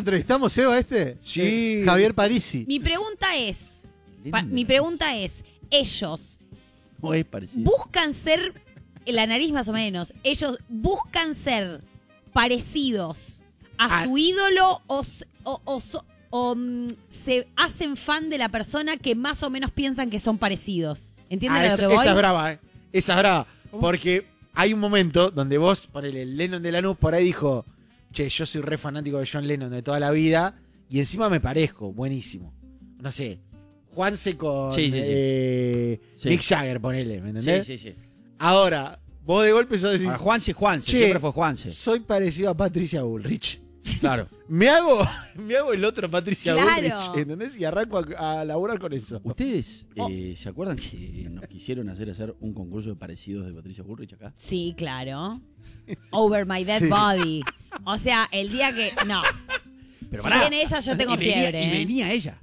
entrevistamos, Seba, este? Sí. Javier Parisi. Mi pregunta es, ellos No es parecido. buscan ser, la nariz más o menos, ellos buscan ser parecidos a su ídolo o se hacen fan de la persona que más o menos piensan que son parecidos. ¿Entienden a lo que voy? Esa es brava, Esa es brava. Porque hay un momento donde vos, ponele, el Lennon de Lanús por ahí dijo, che, yo soy re fanático de John Lennon de toda la vida y encima me parezco, buenísimo. No sé, Juanse con Sí. Mick Jagger, ponele, ¿me entendés? Sí. Ahora, vos de golpe sos decís, Juanse, che, siempre fue Juanse. soy parecido a Patricia Bullrich. Claro. Me hago el otro Patricia Claro. Bullrich, ¿entendés? Y arranco a laburar con eso. ¿Ustedes se acuerdan que nos quisieron hacer un concurso de parecidos de Patricia Bullrich acá? Sí, claro. Over my dead body. O sea, el día que... No. Pero Si pará. viene ella, yo tengo fiebre. Y venía ella.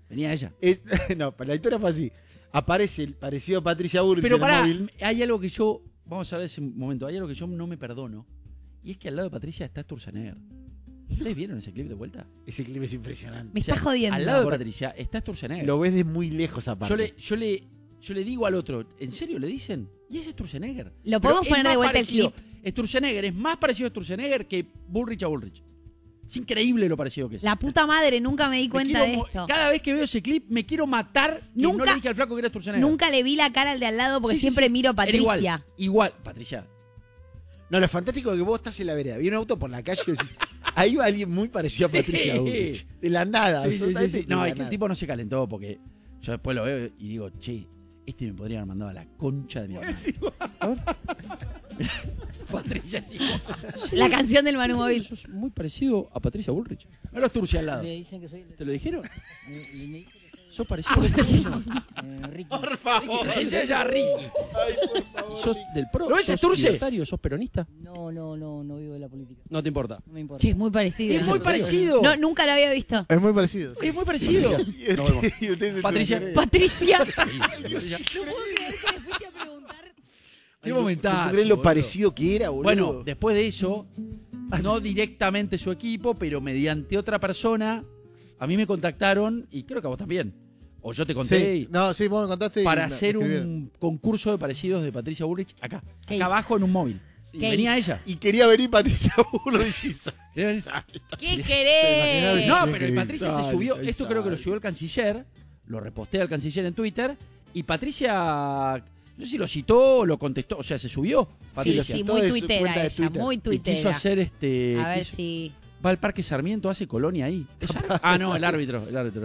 No, pero la historia fue así. Aparece el parecido a Patricia Bullrich Pero en el pará, móvil. hay algo que yo... Vamos a ver ese momento. Hay algo que yo no me perdono. Y es que al lado de Patricia está Sturzenegger. ¿Ustedes vieron ese clip de vuelta? Ese clip es impresionante. Me estás jodiendo. Al lado de Patricia está Sturzenegger. Lo ves de muy lejos aparte. Yo le digo al otro, ¿en serio le dicen? Y es Sturzenegger. ¿Lo Pero podemos es poner de más vuelta el parecido. clip? Sturzenegger es más parecido a Sturzenegger que Bullrich a Bullrich. Es increíble lo parecido que es. La puta madre, nunca me di Me cuenta de quiero esto. Cada vez que veo ese clip me quiero matar que no le dije al flaco que era Sturzenegger. Nunca le vi la cara al de al lado porque Sí, siempre miro a Era Patricia. Igual, Patricia. No, lo fantástico es que vos estás en la vereda, viene un auto por la calle y decís, ahí va alguien muy parecido a Patricia Bullrich. De la nada. Sí. absolutamente de No, la es que el nada. tipo no se calentó porque yo después lo veo y digo, che, este me podría haber mandado a la concha de mi hermano. A ver. Patricia es igual. La canción del Manu Móvil. Sos muy parecido a Patricia Bullrich. No los Turci al lado. Me dicen que soy... ¿Te lo dijeron? Me dicen que Sos parecido a Patricia. Ricky. Por favor. Ese ya Ricky. Ay, por favor. ¿Sos del PRO? ¿Lo ves, ¿Sos Turce? libertario? ¿Sos peronista? No vivo de la política. No te importa. No me importa. Sí, es muy parecido. Es muy parecido. No, nunca lo había visto. Es muy parecido. Es muy parecido. Y ustedes se Patricia. tienen- Patricia. Patricia. No puedo creer que le fuiste a preguntar. Qué ¿No momentazo, crees lo boludo? parecido que era, boludo? Bueno, después de eso, no directamente su equipo, pero mediante otra persona, a mí me contactaron, y creo que a vos también. O yo te conté, Sí. No, sí, vos me contaste. para me hacer escribieron. un concurso de parecidos de Patricia Bullrich acá. ¿Qué? Acá abajo en un móvil. Sí. ¿Qué? Venía ella. Y quería venir Patricia Bullrich y sa- ¿Qué querés? No, Sí, pero que Patricia se sale, subió. ahí Esto creo que lo sale. subió el canciller. Lo reposté al canciller en Twitter. Y Patricia, no sé si lo citó o lo contestó. O sea, se subió. Sí, Patricia. sí, Todo muy de su tuitera cuenta de ella, Twitter. muy Y quiso tuitera. hacer A ver quiso- si... Va al Parque Sarmiento, hace colonia ahí. Ah, no, el árbitro.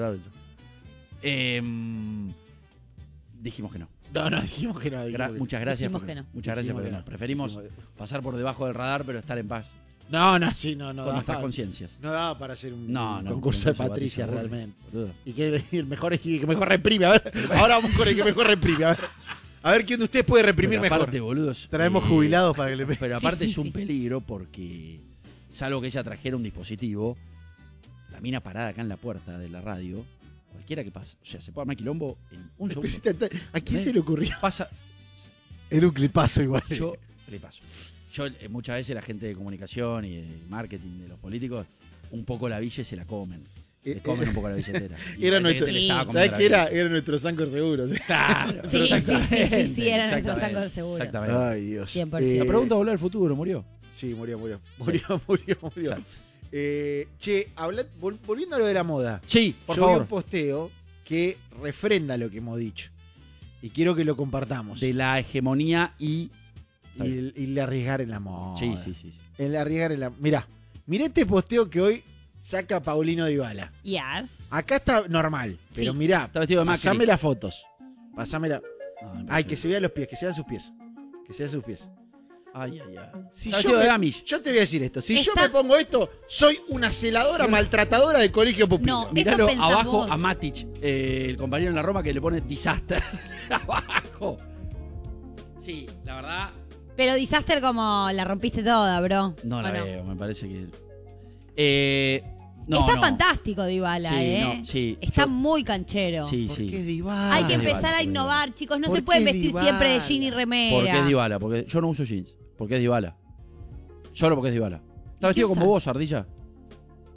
Dijimos que no. No, dijimos que no. dijimos que no. Muchas gracias. Dijimos que no. Muchas gracias, Dijimos pero que no. no. Preferimos pasar por debajo del radar, pero estar en paz No, sí, no con daba. nuestras conciencias. No daba para hacer un No, concurso de Patricia Patricia Bullrich, realmente. boludo. Y que el mejor es que mejor reprime. A ver, ahora vamos con el que mejor reprime. A ver quién de ustedes puede reprimir Pero mejor. aparte, boludos. Traemos jubilados para que le peguen. Pero Sí, aparte sí, es un sí. peligro porque, salvo que ella trajera un dispositivo, la mina parada acá en la puerta de la radio, cualquiera que pase, o sea, se puede armar quilombo en un segundo. ¿A quién se le ocurrió? Pasa, Era un clipazo igual. yo le paso. Yo muchas veces la gente de comunicación y de marketing de los políticos, un poco la villa se la comen. Le comen un poco la billetera. Y Era parece que nuestro, se le estaba comiendo ¿sabes la qué era? billetera. Era nuestro Sancor seguro. ¿sí? Claro. Sí, sí, era nuestro Exactamente. Sancor seguro. Exactamente. Ay, Dios. 100%. La pregunta volvió al futuro, murió. Sí, murió. Murió. Exacto. Che, volviendo a lo de la moda. Sí, por Yo vi favor. un posteo que refrenda lo que hemos dicho. Y quiero que lo compartamos. De la hegemonía y... Y el arriesgar en la moda. Sí. El arriesgar en la... Mirá este posteo que hoy saca Paulino Dybala. Yes. Acá está normal, pero Sí. mirá, Está vestido de Macri. pasame las fotos. Pasámela. Ah, Ay, que se vean los pies, que se vean sus pies. Que se vean sus pies. Ay. Si Está yo, vestido de Amish. yo te voy a decir esto. Si yo Está- me pongo esto, soy una celadora maltratadora del colegio pupilo. No. Miralo pensás abajo vos. a Matic, el compañero en la Roma que le pone disaster abajo. Sí, la verdad. Pero Disaster como la rompiste toda, bro. No ¿O la veo, me parece que. No, Está no. fantástico Dybala, Sí, ¿eh? no, sí, Está yo- muy canchero. Sí, ¿Por sí. qué Dybala? Hay que Dybala, empezar a porque innovar, chicos. No ¿Por se pueden qué vestir Dybala? siempre de jean y remera. ¿Por qué es Dybala? Porque yo no uso jeans. Porque es Dybala. Solo porque es Dybala. Está vestido como usas? vos, Ardilla.